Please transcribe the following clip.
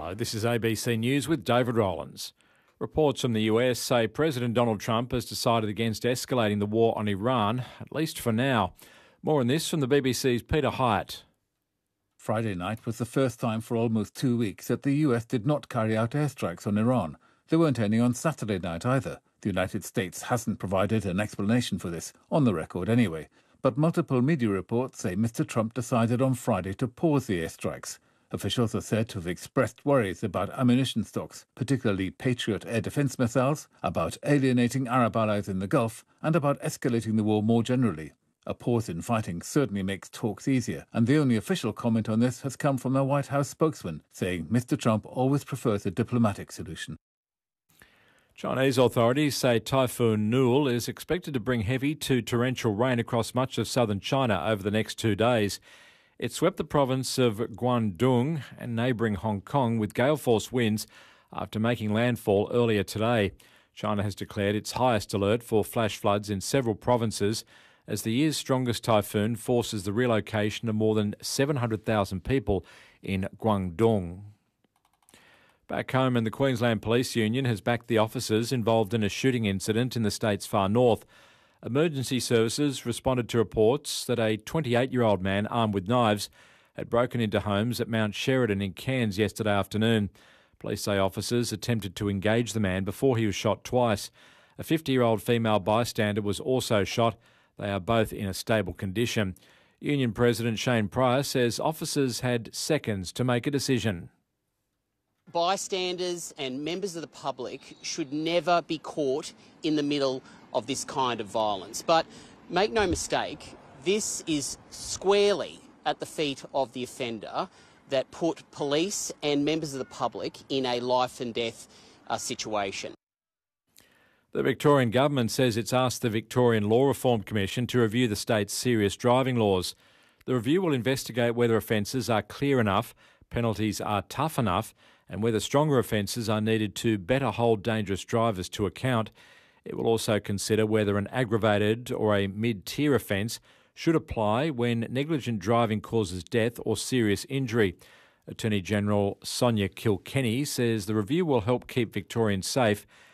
Hello, this is ABC News with David Rowlands. Reports from the US say President Donald Trump has decided against escalating the war on Iran, at least for now. More on this from the BBC's Peter Hyatt. Friday night was the first time for almost 2 weeks that the US did not carry out airstrikes on Iran. There weren't any on Saturday night either. The United States hasn't provided an explanation for this, on the record anyway. But multiple media reports say Mr. Trump decided on Friday to pause the airstrikes. Officials are said to have expressed worries about ammunition stocks, particularly Patriot air defense missiles, about alienating Arab allies in the Gulf, and about escalating the war more generally. A pause in fighting certainly makes talks easier, and the only official comment on this has come from a White House spokesman, saying Mr. Trump always prefers a diplomatic solution. Chinese authorities say Typhoon Nul is expected to bring heavy to torrential rain across much of southern China over the next 2 days. It swept the province of Guangdong and neighbouring Hong Kong with gale force winds after making landfall earlier today. China has declared its highest alert for flash floods in several provinces as the year's strongest typhoon forces the relocation of more than 700,000 people in Guangdong. Back home, and the Queensland Police Union has backed the officers involved in a shooting incident in the state's far north. Emergency services responded to reports that a 28-year-old man armed with knives had broken into homes at Mount Sheridan in Cairns yesterday afternoon. Police say officers attempted to engage the man before he was shot twice. A 50-year-old female bystander was also shot. They are both in a stable condition. Union President Shane Pryor says officers had seconds to make a decision. Bystanders and members of the public should never be caught in the middle of this kind of violence. But make no mistake, this is squarely at the feet of the offender that put police and members of the public in a life and death situation. The Victorian government says it's asked the Victorian Law Reform Commission to review the state's serious driving laws. The review will investigate whether offences are clear enough, penalties are tough enough, and whether stronger offences are needed to better hold dangerous drivers to account. It will also consider whether an aggravated or a mid-tier offence should apply when negligent driving causes death or serious injury. Attorney General Sonia Kilkenny says the review will help keep Victorians safe